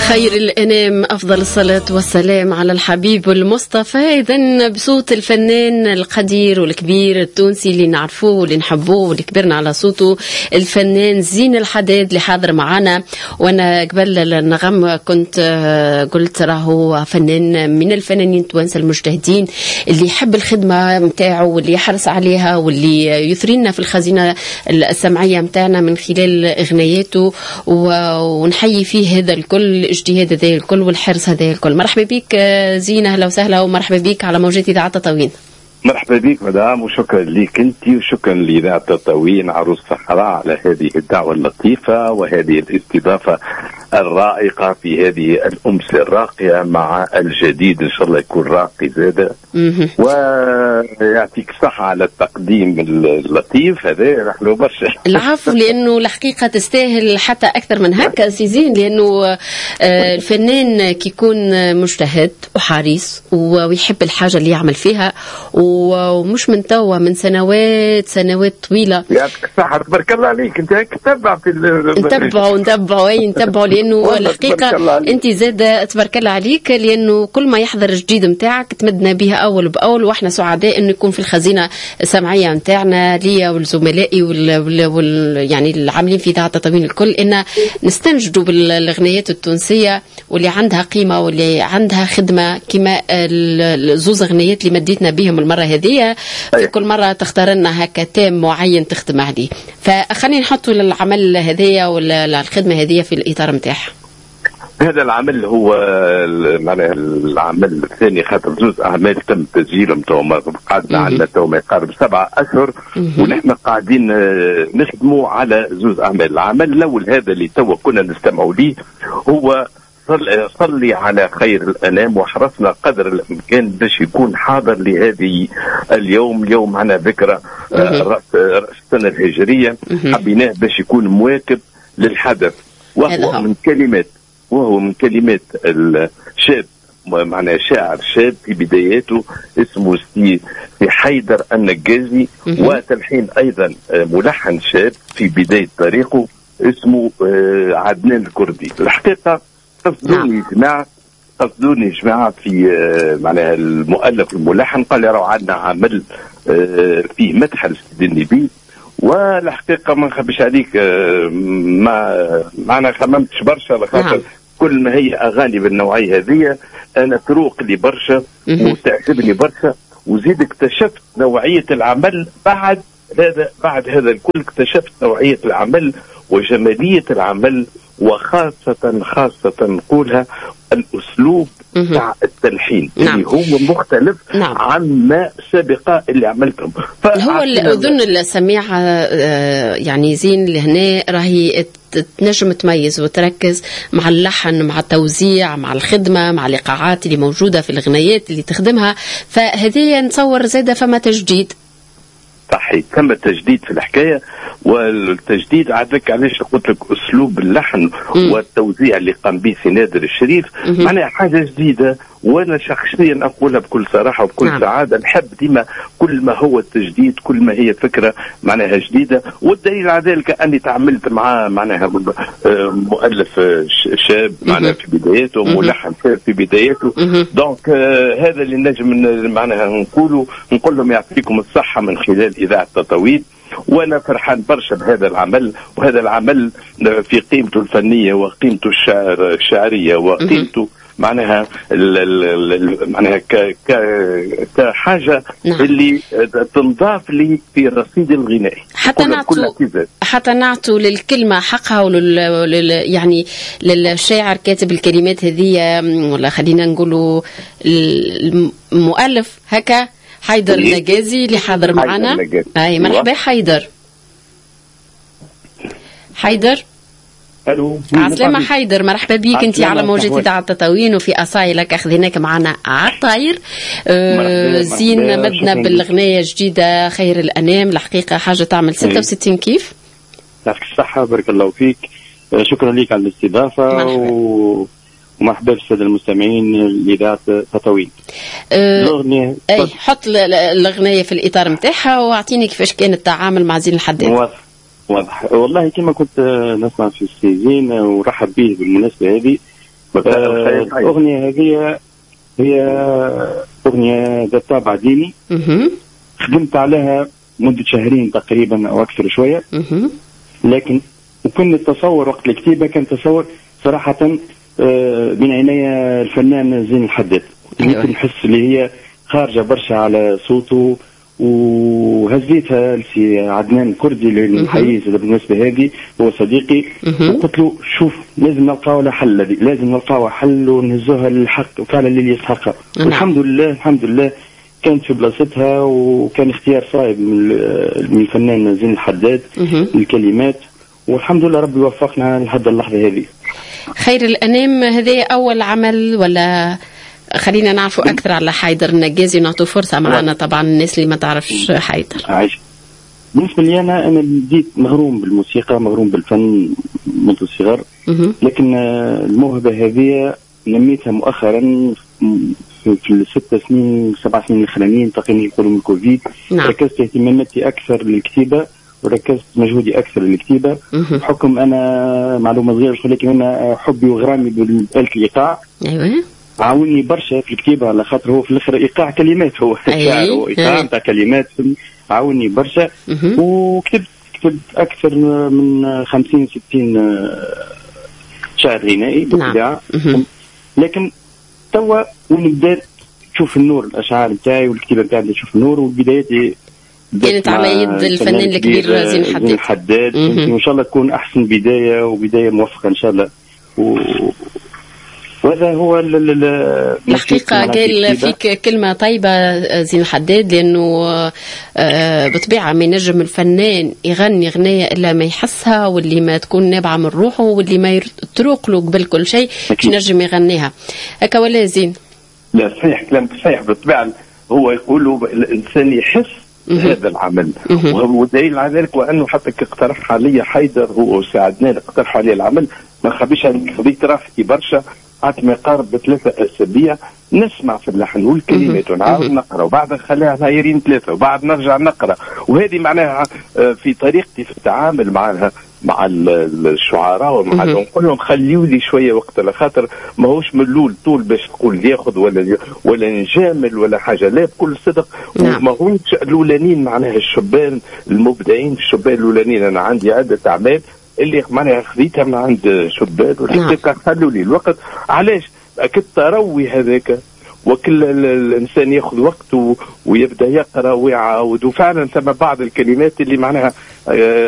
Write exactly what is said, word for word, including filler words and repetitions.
خير الأنام أفضل الصلاة والسلام على الحبيب المصطفى. إذن بصوت الفنان القدير والكبير التونسي اللي نعرفوه واللي نحبوه واللي كبرنا على صوته، الفنان زين الحداد اللي حاضر معنا. وأنا قبل النغم كنت قلت راهو فنان من الفنانين التوانسة المجتهدين اللي يحب الخدمة متاعه واللي يحرص عليها واللي يثرينا في الخزينة السمعية متاعنا من خلال إغنياته، ونحيي فيه هذا الكل، الاجتهاد هذا الكل والحرص هذا الكل. مرحبا بك زينة، اهلا وسهلا ومرحبا بك على موجات إذاعة تطاوين. مرحبا بك مدام، وشكرا لك انت وشكرا لإذاعة تطاوين عروس الصحراء على هذه الدعوة اللطيفة وهذه الاستضافة الرائقة في هذه الأمس الراقية مع الجديد إن شاء الله يكون راقي زادة، ويعطيك الصحة على التقديم اللطيف هذا. نحن برشا العفو، لأنه الحقيقة تستاهل حتى أكثر من هكا سيزين، لأنه الفنان كي يكون مجتهد وحريص ويحب الحاجة اللي يعمل فيها ومش من توا، من سنوات سنوات طويلة. يعطيك الصحة، تبارك الله عليك. انت هيك تتبع في نتبعوا نتبعوا اي نتبعوا لأنه الحقيقة أنت زاد تبارك الله عليك، لأنه كل ما يحضر جديد متاعك تمدنا بها أول بأول، وإحنا سعداء إنه يكون في الخزينة السمعية متاعنا ليا والزملائي وال... وال... وال... يعني العاملين في إذاعة تطاوين الكل، إن نستنجدوا بالأغنيات التونسية واللي عندها قيمة واللي عندها خدمة، كما الزوز أغنيات اللي مديتنا بهم المرة هذه. في كل مرة تختار لنا هكا تام معين تخدم عليه، فخلينا نحطوا للعمل هذية ولا الخدمة هذية في الإطار متاعها. هذا العمل هو معناها العمل الثاني، خاطر زوز اعمال تم تسجيلهم تو قعدنا على تو ما يقارب سبعة اشهر ونحن قاعدين نخدموا على زوز اعمال. العمل الاول هذا اللي تو كنا نستمعوا ليه هو صلي على خير الأنام، وحرصنا قدر الإمكان باش يكون حاضر لهذه اليوم. اليوم معنا ذكرى رأس السنة الهجرية، حبيناه باش يكون مواكب للحدث، وهو من كلمات وهو من كلمات الشاب، معناه شاعر شاب في بداياته اسمه سي حيدر النجازي، وتلحين أيضا ملحن شاب في بداية طريقه اسمه عدنان الكردي. الحقيقة قصدوني جماعة قصدوني جماعة في معناها المؤلف الملحن قال لي راهو عندنا عمل فيه مدح لسيدي النبي، والحقيقة ما نخبيش عليك ما معنا خممتش برشا، لخاطر كل ما هي أغاني بالنوعية هذه أنا تروق لي برشا وتعجبني برشا، وزيد اكتشفت نوعية العمل بعد هذا بعد هذا الكل اكتشفت نوعية العمل وجمالية العمل، وخاصة خاصة نقولها الأسلوب تاع التلحين نعم. اللي هو مختلف نعم. عما سابقا اللي عملتهم. هو أظن السميعة يعني زين لهنا راهي تنجم تميز وتركز مع اللحن مع التوزيع مع الخدمة مع الإيقاعات اللي موجودة في الغنيات اللي تخدمها، فهذه نتصور زادة فما تجديد. صحيح، تم التجديد في الحكاية، والتجديد عادك علاش قلت لك أسلوب اللحن م. والتوزيع اللي قام به سي نادر الشريف معناها حاجة جديدة، وأنا شخصيا أقولها بكل صراحة وبكل نعم. سعادة نحب ديما كل ما هو التجديد، كل ما هي فكرة معناها جديدة، والدليل على ذلك أني تعاملت مع معناها مؤلف شاب معناها في بداياته، ملحن شاب في بداياته، دونك هذا اللي نجم معناها نقوله نقول لهم يعطيكم الصحة من خلال إذاعة تطاوين. وانا فرحان برشا بهذا العمل، وهذا العمل في قيمته الفنيه وقيمته الشعر الشعريه وقيمته معناها معناها كحاجه نعم. اللي تنضاف لي في الرصيد الغنائي، حتى نعطوا حتى نعطوا للكلمه حقها ولل يعني للشاعر كاتب الكلمات هذه، ولا خلينا نقولوا المؤلف هكا حيدر النجازي اللي حاضر معنا. اي مرحبا حيدر. حيدر الو عسلامة حيدر، مرحبا بيك. انت على موجات إذاعة تطاوين وفي أصايلك أخذناك معنا عالطاير. آه زين مدنا بالغنية جديدة خير الأنام، الحقيقة حاجة تعمل ستة وستين كيف. يعطيك الصحة، بارك الله فيك، شكرا لك على الاستضافة و... ومرحبا بالسادة المستمعين لإذاعة تطاوين. أه اي حط الأغنية في الإطار متاعها واعطيني كيفاش كان التعامل مع زين الحداد. واضح واضح والله كما كنت نسمع في السيزين ورحب به بالمناسبة هذه، الأغنية هذه هي أغنية ذات طابع ديني. خدمت عليها مدة شهرين تقريبا أو أكثر شوية. لكن وكنت تصور وقت الكتابة كان تصور صراحة بين عيني الفنان زين الحداد. يمكن نحس اللي هي خارجة برشا على صوته، وهزيتها لسي عدنان كردي للحيز بالنسبة هذه هو صديقي، وقلت له شوف لازم نلقاو لها حل، لازم نلقاو حل ونهزوها للحق وفعلا اللي يستحقها. والحمد لله الحمد لله كانت في بلاصتها، وكان اختيار صائب من الفنان زين الحداد الكلمات، والحمد لله ربي وفقنا لحد اللحظة هذه. خير الأنام هذا أول عمل ولا خلينا نعرفوا أكثر على حيدر النجازي ونعطوا فرصة معنا طبعا الناس اللي ما تعرفش حيدر؟ عايش. بالنسبة لي أنا أنا بديت مغروم بالموسيقى، مغروم بالفن منذ الصغر، لكن الموهبة هذه نميتها مؤخرا في الست سنين سبع سنين الأخرانيين تقريبا يقولوا من كوفيد. نعم. ركزت اهتماماتي أكثر للكتابة وركزت مجهودي أكثر للكتابة بحكم أنا معلومة صغيرة لكن أنا حبي وغرامي بالآلة الإيقاع. أيوة. عاوني برشا في الكتابة على خاطر هو في الآخر إيقاع كلمات، هو شعر هو إيقاع نتاع كلمات، عاوني برشا. وكتبت كتبت أكثر من خمسين ستين شعر غنائي بالطبيعة. لكن توا ونبدأ تشوف النور الأشعار نتاعي والكتابة نتاعي تشوف النور، وبدايتي كانت على يد الفنان الكبير زين الحداد. زين الحداد إن شاء الله تكون أحسن بداية وبداية موفقة إن شاء الله. و... وهذا هو الحقيقة. قال فيك كلمة طيبة زين الحداد، لأنه بطبيعة ما ينجم الفنان يغني غنية إلا ما يحسها، واللي ما تكون نابعة من روحه، واللي ما يطرق له قبل كل شيء ينجم يغنيها. هكا ولا زين؟ لا صحيح كلام صحيح. بالطبيعة هو يقولوا الإنسان يحس هذا العمل، ودليل على ذلك وأنه حتى اقترح علي حيدر هو وساعدنا اقترح علي العمل. ما خبيش عليك خذيت راحتي برشا، قعدت ما يقارب بثلاثة أسابيع نسمع في اللحن والكلمات ونعاود نقرأ، وبعد نخليها نهايرين ثلاثة وبعد نرجع نقرأ. وهذه معناها في طريقتي في التعامل معها مع الشعراء ومع نقول لهم خليوا لي شويه وقت لخاطر ماهوش ملول طول باش تقول ياخذ ولا ولا نجامل ولا حاجه، لا بكل صدق. وماهوش الاولانيين معناها الشبان المبدعين، الشبان الاولانيين انا عندي عده اعمال اللي معناها خذيتها من عند شبان والحقيقه خلوا لي الوقت. علاش؟ اكيد تروي هذاك وكل الانسان ياخذ وقته ويبدا يقرا ويعاود، وفعلا ثم بعض الكلمات اللي معناها